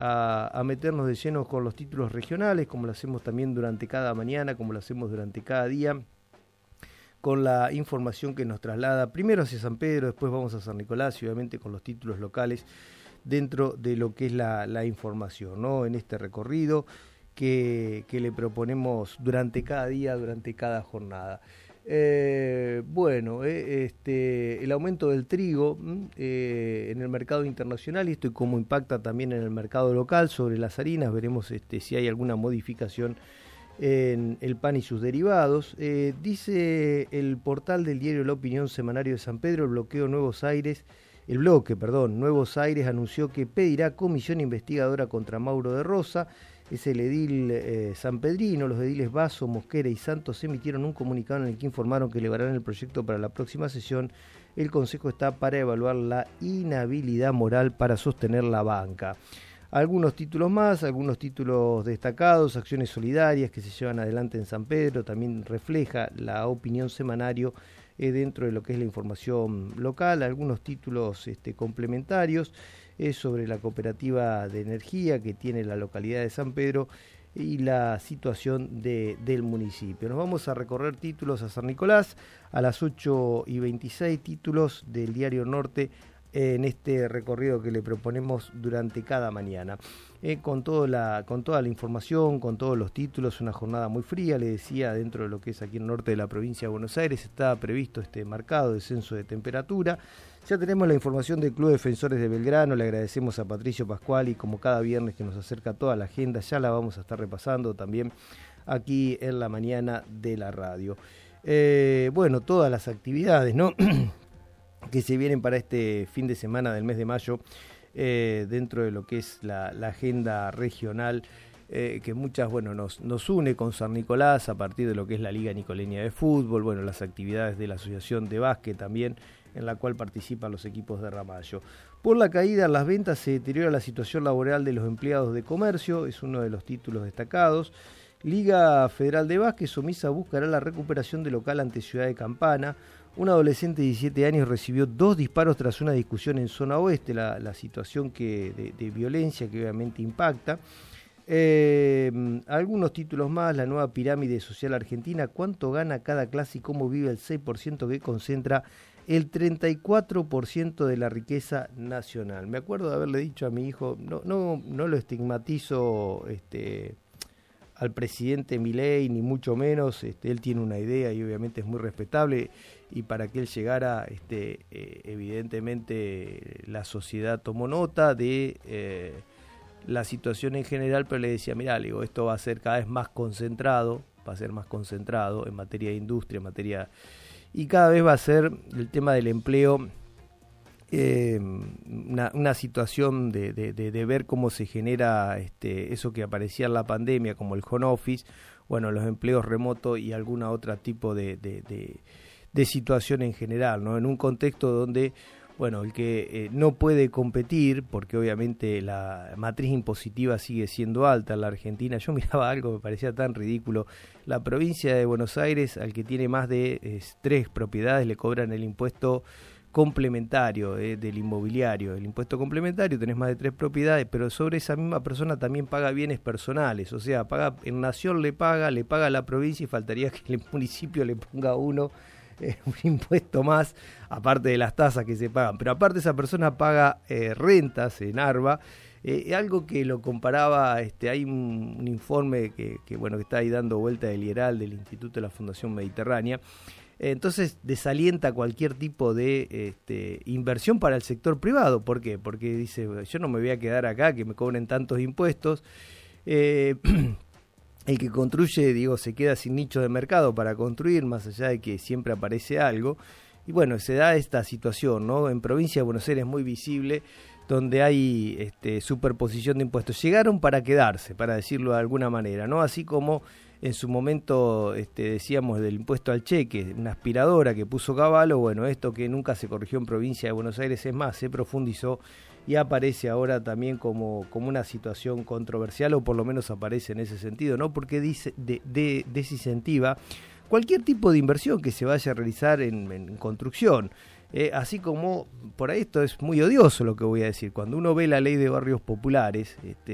a meternos de lleno con los títulos regionales, como lo hacemos también durante cada mañana, como lo hacemos durante cada día, con la información que nos traslada primero hacia San Pedro, después vamos a San Nicolás y obviamente con los títulos locales dentro de lo que es la información, ¿no? En este recorrido que le proponemos durante cada día, durante cada jornada. El aumento del trigo en el mercado internacional y esto y cómo impacta también en el mercado local sobre las harinas, veremos si hay alguna modificación en el pan y sus derivados. Dice el portal del diario La Opinión Semanario de San Pedro, el bloque Nuevos Aires anunció que pedirá comisión investigadora contra Mauro de Rosa. Es el edil sanpedrino. Los ediles Basso, Mosquera y Santos emitieron un comunicado en el que informaron que elevarán el proyecto para la próxima sesión. El Consejo está para evaluar la inhabilidad moral para sostener la banca. Algunos títulos más, algunos títulos destacados, acciones solidarias que se llevan adelante en San Pedro, también refleja La Opinión Semanario dentro de lo que es la información local, algunos títulos complementarios sobre la cooperativa de energía que tiene la localidad de San Pedro y la situación del municipio. Nos vamos a recorrer títulos a San Nicolás a las 8:26, títulos del Diario Norte en este recorrido que le proponemos durante cada mañana. Con toda la información, con todos los títulos, una jornada muy fría, le decía, dentro de lo que es aquí en el norte de la provincia de Buenos Aires, está previsto este marcado descenso de temperatura. Ya tenemos la información del Club Defensores de Belgrano, le agradecemos a Patricio Pascuali, como cada viernes que nos acerca toda la agenda, ya la vamos a estar repasando también aquí en la mañana de la radio. Todas las actividades, ¿no? que se vienen para este fin de semana del mes de mayo dentro de lo que es la agenda regional que muchas nos une con San Nicolás a partir de lo que es la Liga Nicoleña de Fútbol, las actividades de la Asociación de Básquet también en la cual participan los equipos de Ramallo. Por la caída en las ventas se deteriora la situación laboral de los empleados de comercio, es uno de los títulos destacados. Liga Federal de Básquet, Somisa buscará la recuperación del local ante Ciudad de Campana. Un adolescente de 17 años recibió 2 disparos tras una discusión en zona oeste, la situación de violencia que obviamente impacta. Algunos títulos más, la nueva pirámide social argentina, cuánto gana cada clase y cómo vive el 6% que concentra el 34% de la riqueza nacional. Me acuerdo de haberle dicho a mi hijo, no lo estigmatizo al presidente Milei, ni mucho menos, él tiene una idea y obviamente es muy respetable, y para que él llegara, evidentemente la sociedad tomó nota de la situación en general, pero le decía, mirá, le digo, esto va a ser cada vez más concentrado, en materia de industria, y cada vez va a ser el tema del empleo una situación de ver cómo se genera eso que aparecía en la pandemia, como el home office, los empleos remotos y alguna otra tipo de situación en general, ¿no? En un contexto donde, el que no puede competir, porque obviamente la matriz impositiva sigue siendo alta en la Argentina. Yo miraba algo que me parecía tan ridículo. La provincia de Buenos Aires, al que tiene más de 3 propiedades, le cobran el impuesto complementario del inmobiliario. El impuesto complementario, tenés más de 3 propiedades, pero sobre esa misma persona también paga bienes personales, o sea, en Nación le paga a la provincia y faltaría que el municipio le ponga a uno un impuesto más, aparte de las tasas que se pagan, pero aparte esa persona paga rentas en ARBA, algo que lo comparaba, hay un informe que está ahí dando vuelta del IERAL, del Instituto de la Fundación Mediterránea. Entonces desalienta cualquier tipo de inversión para el sector privado. ¿Por qué? Porque dice, yo no me voy a quedar acá que me cobren tantos impuestos. El que construye, se queda sin nicho de mercado para construir, más allá de que siempre aparece algo. Y se da esta situación, ¿no? En provincia de Buenos Aires es muy visible, donde hay superposición de impuestos. Llegaron para quedarse, para decirlo de alguna manera, ¿no? Así como en su momento decíamos del impuesto al cheque, una aspiradora que puso Cavallo, esto que nunca se corrigió en provincia de Buenos Aires, es más, se profundizó y aparece ahora también como una situación controversial, o por lo menos aparece en ese sentido, ¿no? Porque desincentiva cualquier tipo de inversión que se vaya a realizar en construcción. Así como, por ahí esto es muy odioso lo que voy a decir, cuando uno ve la ley de barrios populares,